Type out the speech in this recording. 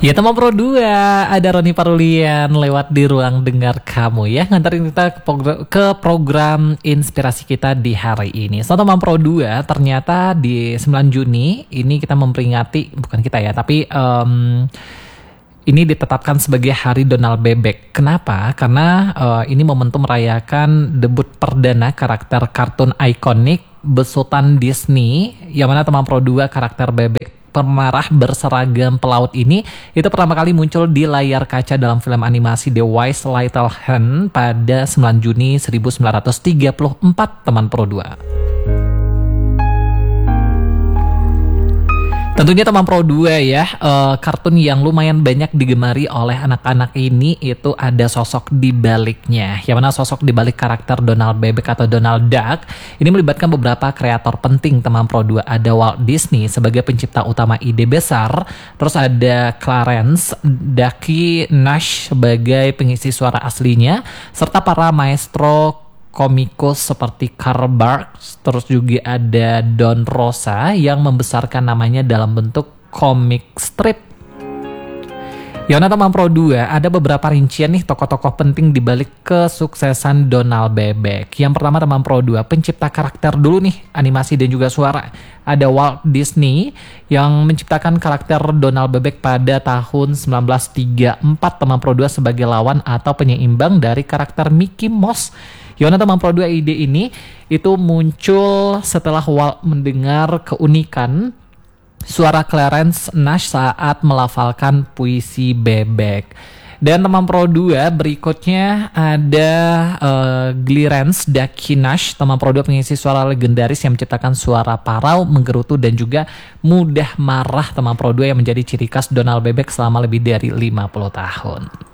Ya teman Pro 2, ada Roni Parulian lewat di ruang dengar kamu ya, nganterin kita ke program inspirasi kita di hari ini. So teman Pro 2, ternyata di 9 Juni ini kita memperingati, bukan kita ya, tapi ini ditetapkan sebagai Hari Donald Bebek. Kenapa? Karena ini momentum merayakan debut perdana karakter kartun ikonik besutan Disney, yang mana teman Pro 2 karakter bebek pemarah berseragam pelaut ini itu pertama kali muncul di layar kaca dalam film animasi The Wise Little Hen pada 9 Juni 1934 teman Pro 2. Tentunya teman Pro 2 ya, kartun yang lumayan banyak digemari oleh anak-anak ini itu ada sosok di baliknya. Yang mana sosok di balik karakter Donald Bebek atau Donald Duck ini melibatkan beberapa kreator penting teman Pro 2. Ada Walt Disney sebagai pencipta utama ide besar, terus ada Clarence Ducky Nash sebagai pengisi suara aslinya, serta para maestro komikus seperti Carl Barks, terus juga ada Don Rosa yang membesarkan namanya dalam bentuk komik strip. Yona teman Pro 2, ada beberapa rincian nih tokoh-tokoh penting di balik kesuksesan Donald Bebek. Yang pertama teman Pro 2, pencipta karakter dulu nih, animasi dan juga suara. Ada Walt Disney yang menciptakan karakter Donald Bebek pada tahun 1934 teman Pro 2 sebagai lawan atau penyeimbang dari karakter Mickey Mouse. Yona teman Pro 2, ide ini itu muncul setelah Walt mendengar keunikan suara Clarence Nash saat melafalkan puisi bebek. Dan teman Pro 2 berikutnya ada Clarence Ducky Nash, teman Pro 2 pengisi suara legendaris yang menciptakan suara parau, menggerutu dan juga mudah marah teman Pro 2 yang menjadi ciri khas Donald Bebek selama lebih dari 50 tahun.